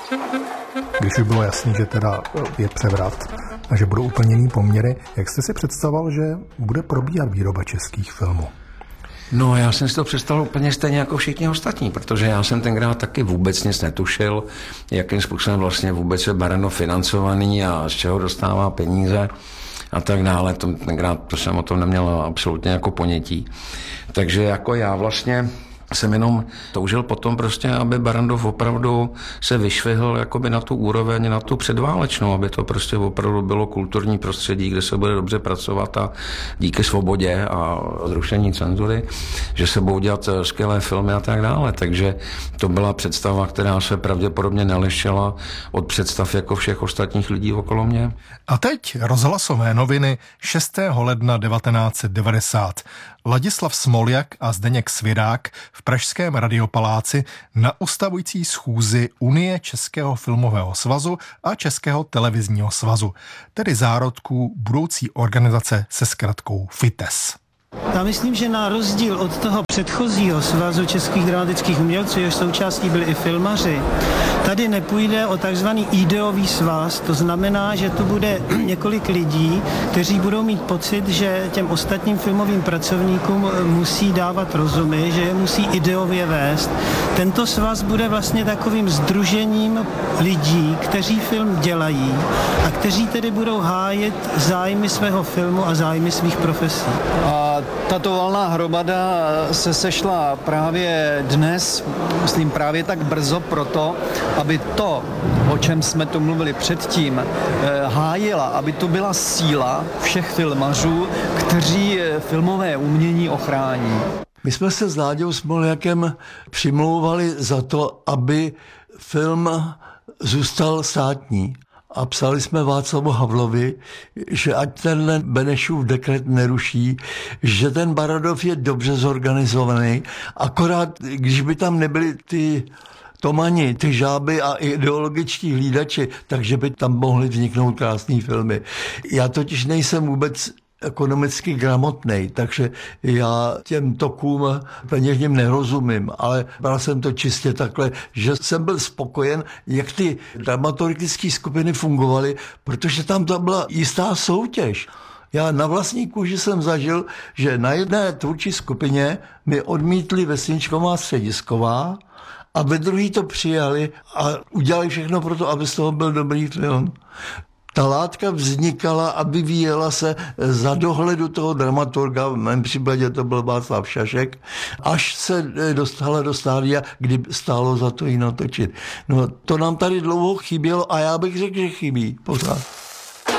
Když už bylo jasný, že teda je převrat a že budou úplně jiný poměry, jak jste si představoval, že bude probíhat výroba českých filmů? No, já jsem si to představil úplně stejně jako všichni ostatní, protože já jsem tenkrát taky vůbec nic netušil, jakým způsobem vlastně vůbec je Barrandov financovaný a z čeho dostává peníze a tak dále. Tenkrát to jsem o tom neměl absolutně jako ponětí. Takže jako já vlastně jsem jenom toužil potom prostě, aby Barrandov opravdu se vyšvihl jakoby na tu úroveň, na tu předválečnou, aby to prostě opravdu bylo kulturní prostředí, kde se bude dobře pracovat a díky svobodě a zrušení cenzury, že se budou dělat skvělé filmy a tak dále. Takže to byla představa, která se pravděpodobně nelišila od představ jako všech ostatních lidí okolo mě. A teď rozhlasové noviny 6. ledna 1990. Ladislav Smoljak a Zdeněk Svirák v pražském Radiopaláci na ustavující schůzi Unie Českého filmového svazu a Českého televizního svazu, tedy zárodků budoucí organizace se zkratkou FITES. Já myslím, že na rozdíl od toho předchozího svazu českých dramatických umělců, jehož součástí byli i filmaři, tady nepůjde o takzvaný ideový svaz, to znamená, že tu bude několik lidí, kteří budou mít pocit, že těm ostatním filmovým pracovníkům musí dávat rozumy, že je musí ideově vést. Tento svaz bude vlastně takovým sdružením lidí, kteří film dělají a kteří tedy budou hájit zájmy svého filmu a zájmy svých profesí. A tato valná hromada se sešla právě dnes, myslím právě tak brzo proto, aby to, o čem jsme tu mluvili předtím, hájila, aby to byla síla všech filmařů, kteří filmové umění ochrání. My jsme se s Láďou Smoljakem přimlouvali za to, aby film zůstal státní. A psali jsme Václavu Havlovi, že ať ten Benešův dekret neruší, že ten Barrandov je dobře zorganizovaný, akorát když by tam nebyly ty tomani, ty žáby a ideologičtí hlídači, takže by tam mohly vzniknout krásný filmy. Já totiž nejsem vůbec ekonomicky gramotnej, takže já těm tokům peněžním nerozumím, ale bral jsem to čistě takhle, že jsem byl spokojen, jak ty dramaturgické skupiny fungovaly, protože tam to byla jistá soutěž. Já na vlastní kůži jsem zažil, že na jedné tvůrčí skupině mi odmítli Vesničková středisková a ve druhý to přijali a udělali všechno pro to, aby z toho byl dobrý film. Ta látka vznikala a vyvíjela se za dohledu toho dramaturga, v mém případě to byl Václav Šašek, až se dostala do stádia, kdy stálo za to ji natočit. No to nám tady dlouho chybělo a já bych řekl, že chybí pořád.